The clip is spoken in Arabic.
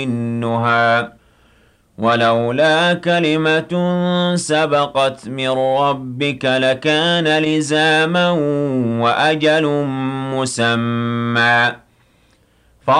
النُّهَىٰ ولولا كلمة سبقت من ربك لكان لزاما وأجل مسمى